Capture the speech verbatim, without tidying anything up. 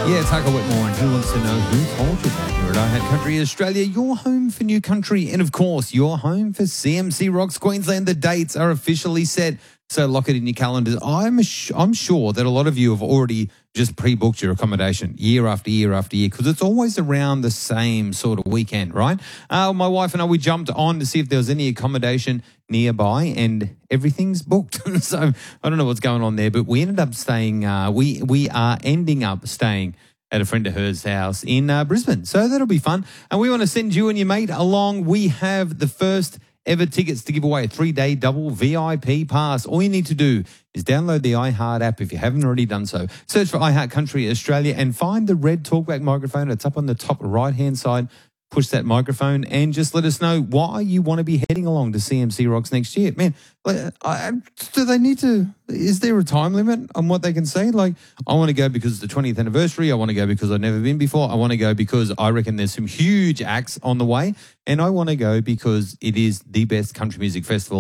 Yeah, Tucker Whitmore, and who wants to know who told you that? You're at I Had Country Australia, your home for new country, and of course, your home for C M C Rocks Queensland. The dates are officially set, so lock it in your calendars. I'm I'm sure that a lot of you have already just pre-booked your accommodation year after year after year because it's always around the same sort of weekend, right? Uh, my wife and I, we jumped on to see if there was any accommodation nearby, and everything's booked. So I don't know what's going on there, but we ended up staying. Uh, we we are ending up staying at a friend of hers' house in uh, Brisbane. So that'll be fun. And we want to send you and your mate along. We have the first ever tickets to give away, a three-day double V I P pass. All you need to do is download the iHeart app if you haven't already done so. Search for iHeart Country Australia and find the red talkback microphone. It's up on the top right-hand side. Push that microphone and just let us know why you want to be heading along to C M C Rocks next year. Man, like, I, do they need to, is there a time limit on what they can say? Like, I want to go because it's the twentieth anniversary. I want to go because I've never been before. I want to go because I reckon there's some huge acts on the way. And I want to go because it is the best country music festival